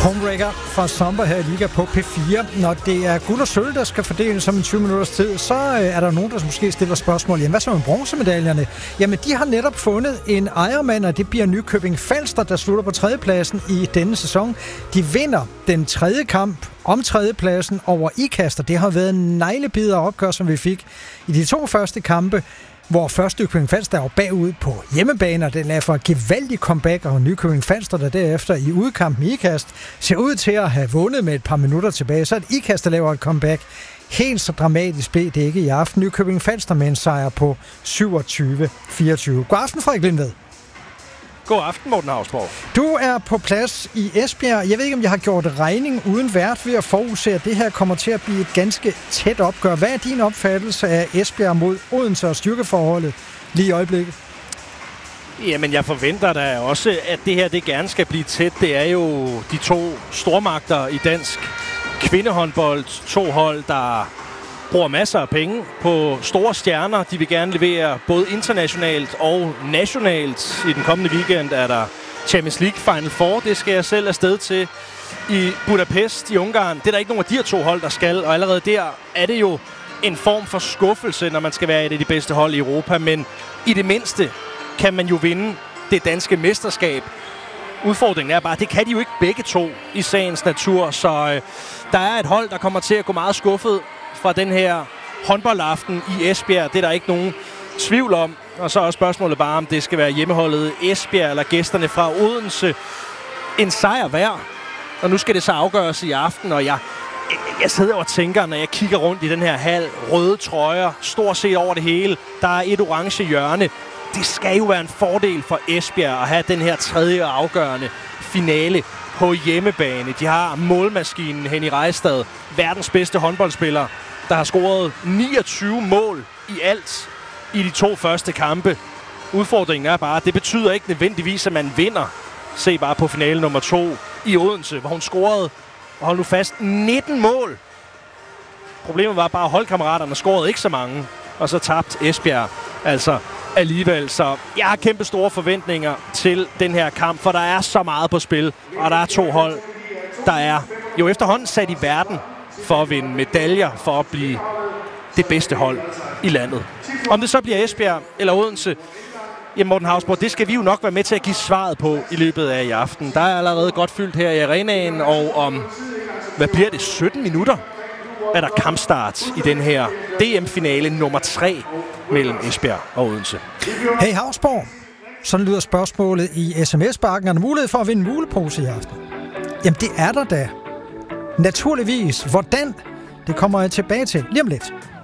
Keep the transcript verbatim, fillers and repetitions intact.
Homebreaker fra Sommer her i Liga på P fire. Når det er guld og sølv, der skal fordeles om en tyve minutters tid, så er der nogen, der måske stiller spørgsmål. Jamen, hvad så med bronzemedaljerne? Jamen, de har netop fundet en ejermand, og det bliver Nykøbing Falster, der slutter på tredjepladsen i denne sæson. De vinder den tredje kamp om tredjepladsen over Ikast, og det har været en neglebider opgør, som vi fik i de to første kampe, hvor først Nykøbing Falster var bagud på hjemmebane, og den er for et gevaldigt comeback, og Nykøbing Falster, der derefter i udkampen i Ikast, ser ud til at have vundet med et par minutter tilbage. Så er det Ikast, der laver et comeback. Helt så dramatisk blev det ikke i aften. Nykøbing Falster med en sejr på syvogtyve fireogtyve. God aften, Frederik Lindved. God aften, Morten Hausborg. Du er på plads i Esbjerg. Jeg ved ikke, om jeg har gjort regning uden vært ved at forudse, at det her kommer til at blive et ganske tæt opgør. Hvad er din opfattelse af Esbjerg mod Odense og styrkeforholdet lige i øjeblikket? Jamen, jeg forventer da også, at det her det gerne skal blive tæt. Det er jo de to stormagter i dansk kvindehåndbold. To hold, der bruger masser af penge på store stjerner. De vil gerne levere både internationalt og nationalt. I den kommende weekend er der Champions League Final Four. Det skal jeg selv afsted til i Budapest i Ungarn. Det er der ikke nogen af de her to hold, der skal. Og allerede der er det jo en form for skuffelse, når man skal være et af de bedste hold i Europa. Men i det mindste kan man jo vinde det danske mesterskab. Udfordringen er bare, at det kan de jo ikke begge to i sagens natur. Så øh, der er et hold, der kommer til at gå meget skuffet fra den her håndboldaften i Esbjerg. Det er der ikke nogen tvivl om. Og så er spørgsmålet bare, om det skal være hjemmeholdet Esbjerg eller gæsterne fra Odense. En sejr hver. Og nu skal det så afgøres i aften, og jeg, jeg sidder og tænker, når jeg kigger rundt i den her hal, røde trøjer, stort set over det hele. Der er et orange hjørne. Det skal jo være en fordel for Esbjerg at have den her tredje afgørende finale på hjemmebane. De har målmaskinen Henny Rejstad, verdens bedste håndboldspiller, der har scoret niogtyve mål i alt i de to første kampe. Udfordringen er bare, at det betyder ikke nødvendigvis, at man vinder. Se bare på finale nummer to i Odense, hvor hun scorede, og hold nu fast, nitten mål. Problemet var bare, at holdkammeraterne scorede ikke så mange, og så tabte Esbjerg altså alligevel. Så jeg har kæmpe store forventninger til den her kamp, for der er så meget på spil, og der er to hold, der er jo efterhånden sat i verden for at vinde medaljer, for at blive det bedste hold i landet. Om det så bliver Esbjerg eller Odense, jamen Morten Hausborg, det skal vi jo nok være med til at give svaret på i løbet af i aften. Der er allerede godt fyldt her i arenaen, og om, hvad bliver det, sytten minutter, er der kampstart i den her D M-finale nummer tre mellem Esbjerg og Odense. Hey Hausborg, sådan lyder spørgsmålet i sms-bakken. Er der mulighed for at vinde en mulepose i aften? Jamen det er der da. Naturligvis. Hvordan? Det kommer jeg tilbage til lige om lidt.